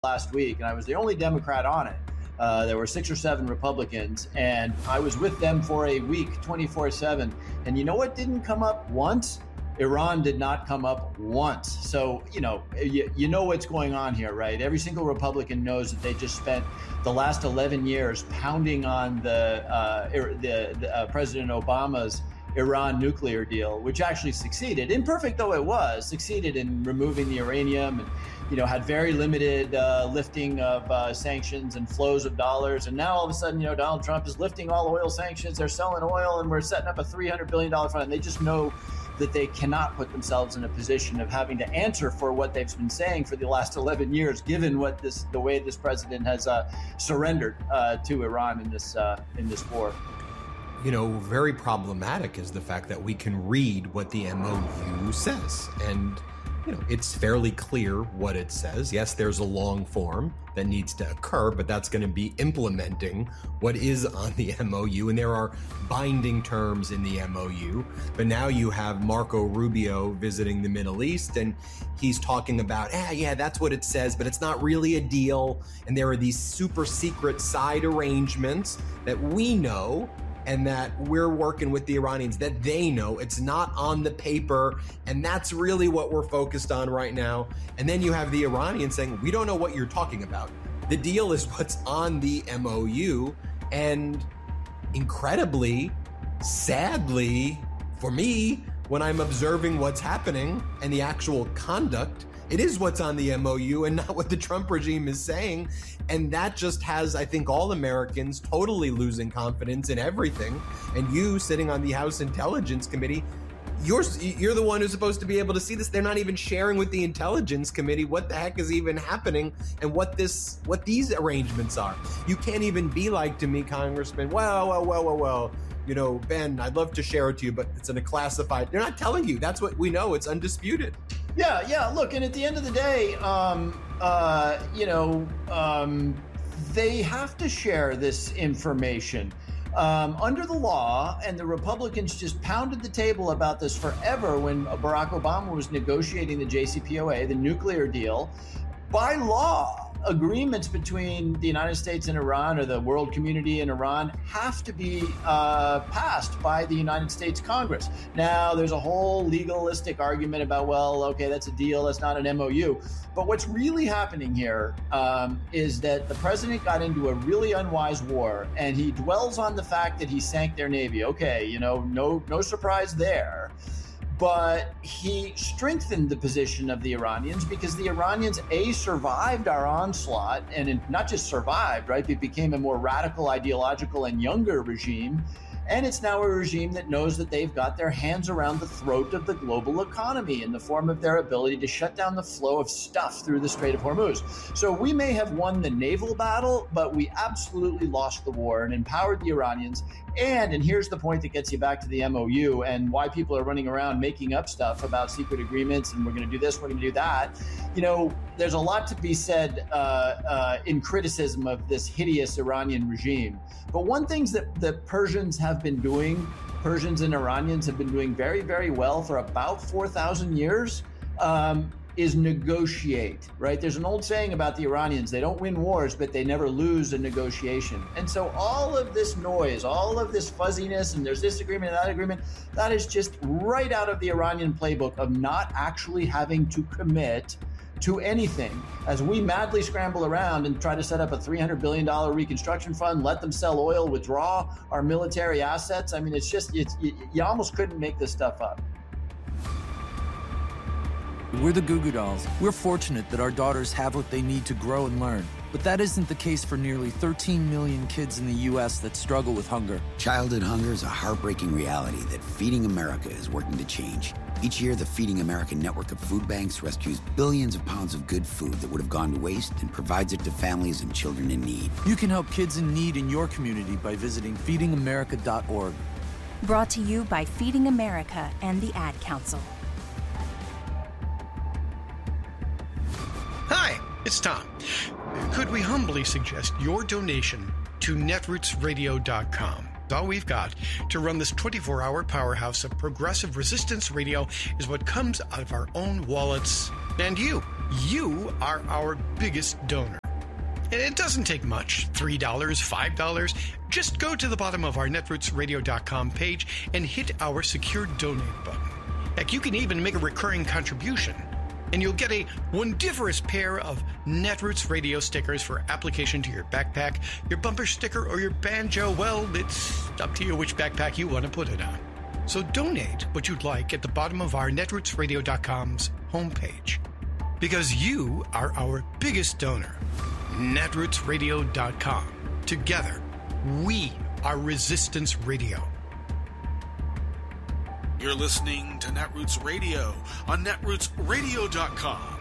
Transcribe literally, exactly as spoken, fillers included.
last week, and I was the only Democrat on it. Uh, there were six or seven Republicans, and I was with them for a week, twenty-four seven. And you know what didn't come up once? Iran did not come up once. So, you know, you, you know what's going on here, right? Every single Republican knows that they just spent the last eleven years pounding on the, uh, the, the uh, President Obama's Iran nuclear deal, which actually succeeded, imperfect though it was, succeeded in removing the uranium and, you know, had very limited uh, lifting of uh, sanctions and flows of dollars. And now all of a sudden, you know, Donald Trump is lifting all oil sanctions. They're selling oil, and we're setting up a three hundred billion dollars fund. And they just know that they cannot put themselves in a position of having to answer for what they've been saying for the last eleven years, given what this, the way this president has uh, surrendered uh, to Iran in this uh, in this war. You know, very problematic is the fact that we can read what the M O U says. And, you know, it's fairly clear what it says. Yes, there's a long form that needs to occur, but that's going to be implementing what is on the M O U. And there are binding terms in the M O U. But now you have Marco Rubio visiting the Middle East, and he's talking about, ah, yeah, that's what it says, but it's not really a deal. And there are these super secret side arrangements that we know, and that we're working with the Iranians, that they know it's not on the paper. And that's really what we're focused on right now. And then you have the Iranians saying, we don't know what you're talking about. The deal is what's on the M O U. And incredibly, sadly, for me, when I'm observing what's happening and the actual conduct, it is what's on the M O U and not what the Trump regime is saying. And that just has, I think, all Americans totally losing confidence in everything. And you, sitting on the House Intelligence Committee, you're you're the one who's supposed to be able to see this. They're not even sharing with the Intelligence Committee what the heck is even happening and what this what these arrangements are. You can't even be like to me, Congressman, well, well, well, well, well, you know, Ben, I'd love to share it to you, but it's in a classified. They're not telling you. That's what we know. It's undisputed. Yeah, yeah. Look, and at the end of the day, um, uh, you know, um, they have to share this information um, under the law, and the Republicans just pounded the table about this forever when Barack Obama was negotiating the J C P O A, the nuclear deal. By law, agreements between the United States and Iran, or the world community and Iran, have to be uh, passed by the United States Congress. Now, there's a whole legalistic argument about, well, okay, that's a deal, that's not an M O U. But what's really happening here um, is that the president got into a really unwise war, and he dwells on the fact that he sank their Navy. Okay, you know, no, no surprise there. But he strengthened the position of the Iranians because the Iranians, A, survived our onslaught, and it not just survived, right? It became a more radical, ideological, and younger regime. And it's now a regime that knows that they've got their hands around the throat of the global economy in the form of their ability to shut down the flow of stuff through the Strait of Hormuz. So we may have won the naval battle, but we absolutely lost the war and empowered the Iranians. And, and here's the point that gets you back to the M O U and why people are running around making up stuff about secret agreements and we're going to do this, we're going to do that. You know, there's a lot to be said uh, uh, in criticism of this hideous Iranian regime. But one thing that the Persians have been doing, Persians and Iranians have been doing very, very well for about four thousand years, um, is negotiate, right? There's an old saying about the Iranians, they don't win wars, but they never lose a negotiation. And so all of this noise, all of this fuzziness, and there's this agreement and that agreement, that is just right out of the Iranian playbook of not actually having to commit to anything. As we madly scramble around and try to set up a three hundred billion dollars reconstruction fund, let them sell oil, withdraw our military assets. I mean, it's just, it's, you, you almost couldn't make this stuff up. We're the Goo Goo Dolls. We're fortunate that our daughters have what they need to grow and learn. But that isn't the case for nearly thirteen million kids in the U S that struggle with hunger. Childhood hunger is a heartbreaking reality that Feeding America is working to change. Each year, the Feeding America network of food banks rescues billions of pounds of good food that would have gone to waste and provides it to families and children in need. You can help kids in need in your community by visiting feeding america dot org. Brought to you by Feeding America and the Ad Council. Hi, it's Tom. Could we humbly suggest your donation to netroots radio dot com? All we've got to run this twenty-four hour powerhouse of progressive resistance radio is what comes out of our own wallets and you, you are our biggest donor. And it doesn't take much, three dollars, five dollars. Just go to the bottom of our netroots radio dot com page and hit our secure donate button. Heck, you can even make a recurring contribution, and you'll get a wondiferous pair of Netroots Radio stickers for application to your backpack, your bumper sticker, or your banjo. Well, it's up to you which backpack you want to put it on. So donate what you'd like at the bottom of our netroots radio dot com's homepage, because you are our biggest donor. netroots radio dot com. Together, we are Resistance Radio. You're listening to Netroots Radio on netroots radio dot com.